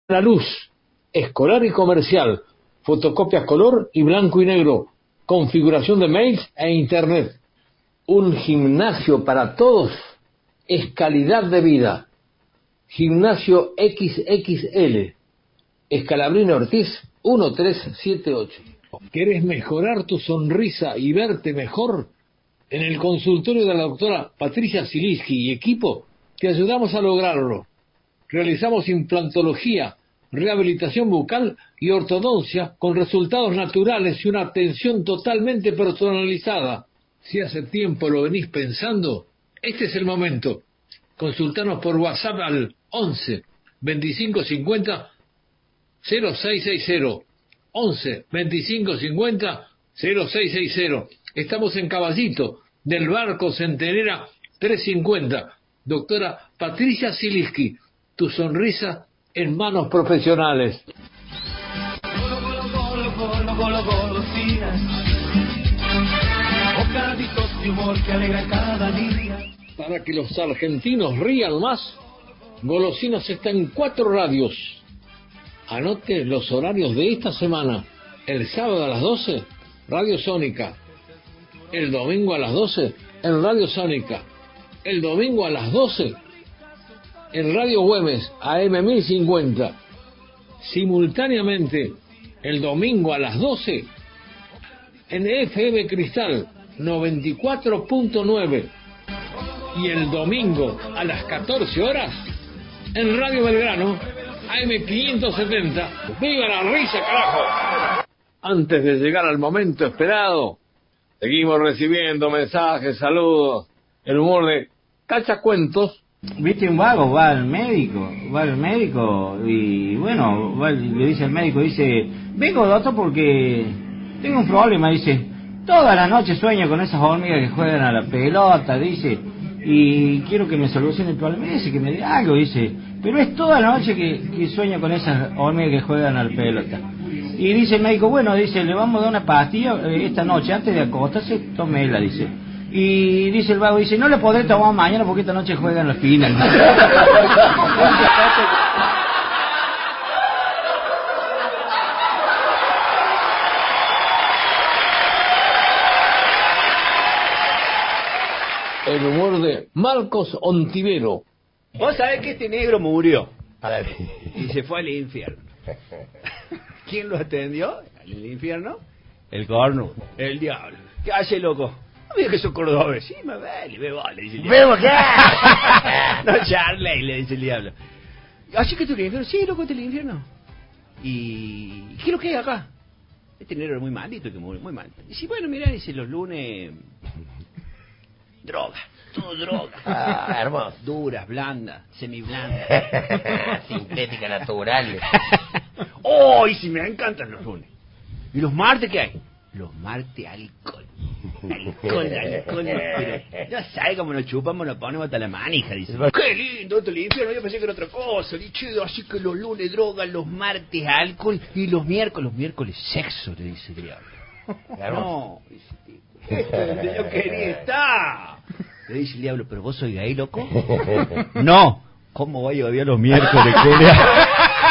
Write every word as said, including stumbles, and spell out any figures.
La luz, escolar y comercial, fotocopias color y blanco y negro, configuración de mails e internet. Un gimnasio para todos es calidad de vida. Gimnasio equis equis ele, Escalabrino Ortiz, uno tres siete ocho. ¿Querés mejorar tu sonrisa y verte mejor? En el consultorio de la doctora Patricia Ziliski y equipo te ayudamos a lograrlo. Realizamos implantología, rehabilitación bucal y ortodoncia con resultados naturales y una atención totalmente personalizada. Si hace tiempo lo venís pensando, este es el momento. Consultanos por WhatsApp al once veinticinco cincuenta cero seis sesenta. once veinticinco cincuenta cero seis sesenta. Estamos en Caballito, del Barco Centenera trescientos cincuenta. Doctora Patricia Ziliski, tu sonrisa en manos profesionales. Golo, golo, golo, golo, golo, golosinas, bocaditos de humor que alegra cada día. Para que los argentinos rían más, Golosinas está en cuatro radios. Anote los horarios de esta semana. El sábado a las doce, Radio Sónica. El domingo a las doce, en Radio Sónica. El domingo a las doce, en Radio Güemes, A M mil cincuenta. Simultáneamente, el domingo a las doce, en F M Cristal noventa y cuatro punto nueve. Y el domingo a las catorce horas, en Radio Belgrano, A M quinientos setenta. ¡Viva la risa, carajo! Antes de llegar al momento esperado, seguimos recibiendo mensajes, saludos, el humor de Cachacuentos. Viste, un vago va al médico, va al médico y bueno, va, le dice al médico, dice, vengo doctor porque tengo un problema, dice, toda la noche sueño con esas hormigas que juegan a la pelota, dice, y quiero que me solucione el problema, dice, que me dé algo, dice, pero es toda la noche que, que sueño con esas hormigas que juegan a la pelota. Y dice el médico, bueno, dice, le vamos a dar una pastilla eh, esta noche, antes de acostarse, tómela, dice. Y dice el vago, dice, no le podré tomar mañana porque esta noche juegan la final. El humor de Marcos Ontivero. Vos sabés que este negro murió y se fue al infierno. ¿Quién lo atendió al infierno? El corno, el diablo. ¿Qué hace, loco? No me digas que sos cordobés. Sí, me vale, me vale, dice el diablo. ¿Vemos qué? No, Charley, le dice el diablo. ¿Así que tú el infierno? Sí, loco, este es el infierno. ¿Y qué es lo que hay acá? Este negro era muy maldito, que murió, muy mal. Dice, bueno, mirá, dice, los lunes... droga, todo droga. Ah, hermoso. Duras, blandas, semiblandas. Sintética, natural. ¡Oh! Y si me encantan los lunes. ¿Y los martes qué hay? Los martes alcohol. Alcohol, alcohol. Pero no sabes cómo nos chupamos, nos ponemos hasta la manija, dice. ¡Qué lindo esto el infierno! Yo pensé que era otra cosa. Dice, así que los lunes droga, los martes alcohol y los miércoles, los miércoles sexo, le dice el diablo. No, dice el tipo. Esto es donde yo quería estar. Le dice el diablo, ¿pero vos sois gay, loco? No. ¿Cómo voy a odiar los miércoles?